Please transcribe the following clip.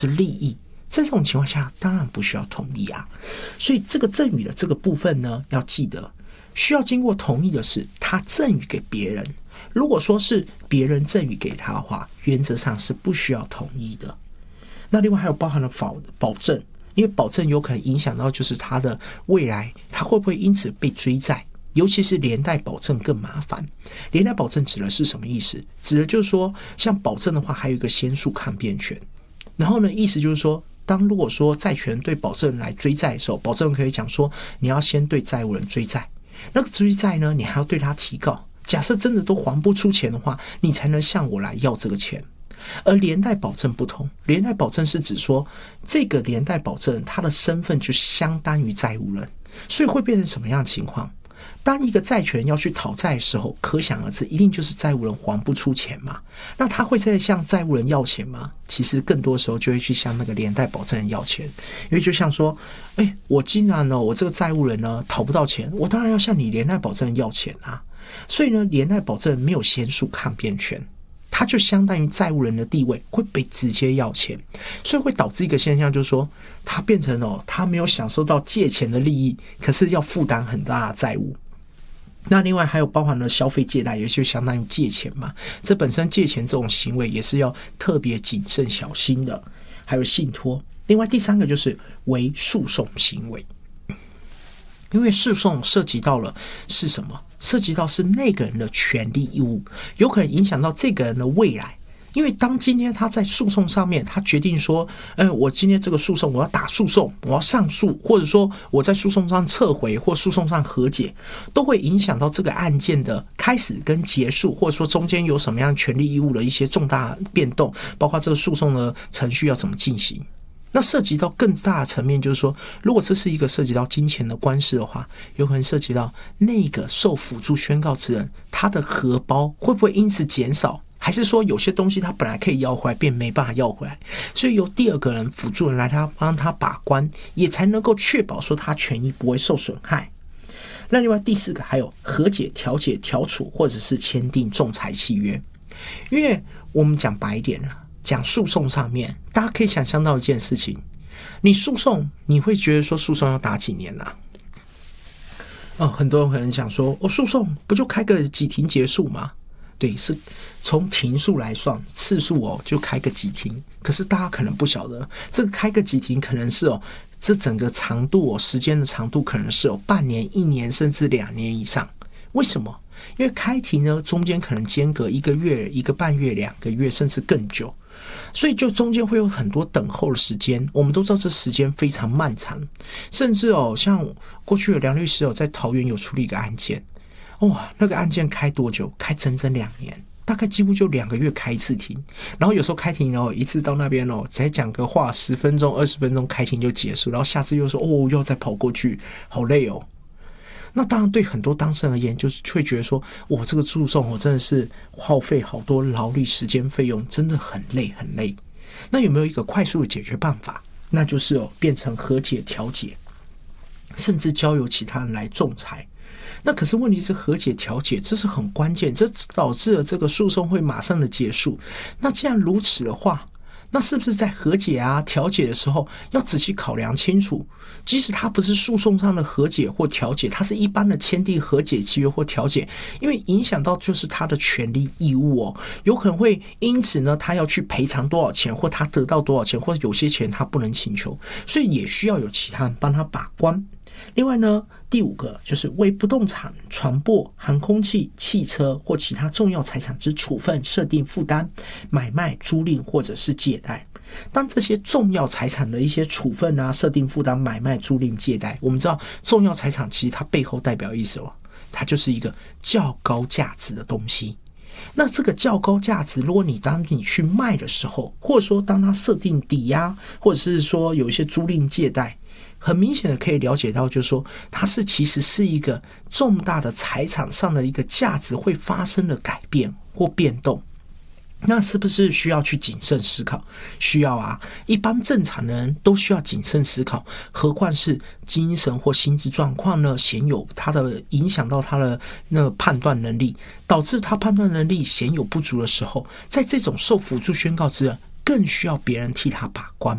利益，在这种情况下当然不需要同意啊。所以这个赠与的这个部分呢，要记得需要经过同意的是他赠与给别人，如果说是别人赠与给他的话，原则上是不需要同意的。那另外还有包含了保证，因为保证有可能影响到就是他的未来，他会不会因此被追债，尤其是连带保证更麻烦。连带保证指的是什么意思？指的就是说像保证的话还有一个先诉抗辩权，然后呢意思就是说如果说债权人对保证人来追债的时候，保证人可以讲说你要先对债务人追债，那个追债呢你还要对他提告，假设真的都还不出钱的话，你才能向我来要这个钱。而连带保证不同，连带保证是指说这个连带保证他的身份就相当于债务人，所以会变成什么样的情况？当一个债权人要去讨债的时候，可想而知一定就是债务人还不出钱嘛，那他会再向债务人要钱吗？其实更多时候就会去向那个连带保证人要钱，因为就像说我既然呢我这个债务人呢讨不到钱，我当然要向你连带保证人要钱啊。所以呢连带保证人没有先诉抗辩权，他就相当于债务人的地位会被直接要钱，所以会导致一个现象，就是说他变成他没有享受到借钱的利益，可是要负担很大的债务。那另外还有包含了消费借贷，也就相当于借钱嘛，这本身借钱这种行为也是要特别谨慎小心的。还有信托，另外第三个就是为诉讼行为，因为诉讼涉及到了是什么？涉及到是那个人的权利义务，有可能影响到这个人的未来。因为当今天他在诉讼上面，他决定说我今天这个诉讼我要打诉讼，我要上诉，或者说我在诉讼上撤回或诉讼上和解，都会影响到这个案件的开始跟结束，或者说中间有什么样权利义务的一些重大变动，包括这个诉讼的程序要怎么进行。那涉及到更大的层面，就是说如果这是一个涉及到金钱的官司的话，有可能涉及到那个受辅助宣告之人他的荷包会不会因此减少，还是说有些东西他本来可以要回来变没办法要回来，所以由第二个人辅助人来帮他把关，也才能够确保说他权益不会受损害。那另外第四个还有和解、调解、调处或者是签订仲裁契约。因为我们讲白一点讲诉讼上面，大家可以想象到一件事情，你诉讼你会觉得说诉讼要打几年很多人可能想说诉讼不就开个几庭结束吗？对，是从庭数来算次数就开个几庭，可是大家可能不晓得这个开个几庭可能是这整个长度时间的长度可能是半年、1年甚至2年以上。为什么？因为开庭呢中间可能间隔1个月、1个半月、2个月甚至更久，所以就中间会有很多等候的时间。我们都知道这时间非常漫长，甚至像过去有梁律师在桃园有处理一个案件，那个案件开多久？开整整2年，大概几乎就2个月开一次庭，然后有时候开庭一次到那边才讲个话10分钟20分钟开庭就结束，然后下次又说又要再跑过去，好累那当然对很多当事人而言，就是会觉得说这个诉讼真的是耗费好多劳力时间费用，真的很累很累。那有没有一个快速的解决办法？那就是变成和解、调解，甚至交由其他人来仲裁。那可是问题是和解调解这是很关键，这导致了这个诉讼会马上的结束。那既然如此的话，那是不是在和解调解的时候要仔细考量清楚，即使它不是诉讼上的和解或调解，它是一般的签订和解契约或调解，因为影响到就是他的权利义务有可能会因此呢他要去赔偿多少钱，或他得到多少钱，或者有些钱他不能请求，所以也需要有其他人帮他把关。另外呢，第5个就是为不动产、船舶、航空器、汽车或其他重要财产之处分设定负担、买卖、租赁或者是借贷。当这些重要财产的一些处分设定负担、买卖、租赁、借贷，我们知道重要财产其实它背后代表意思它就是一个较高价值的东西。那这个较高价值，如果当你去卖的时候，或者说当它设定抵押，或者是说有一些租赁借贷，很明显的可以了解到，就是说它其实是一个重大的财产上的一个价值会发生的改变或变动。那是不是需要去谨慎思考？需要一般正常的人都需要谨慎思考，何况是精神或心智状况呢显有他的影响到他的那个判断能力，导致他判断能力显有不足的时候，在这种受辅助宣告之人更需要别人替他把关。